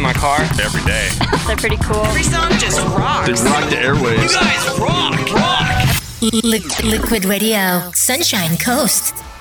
my car every day. They're pretty cool. Every song just rocks. They rock the airwaves. You guys rock. Liquid Radio, Sunshine Coast.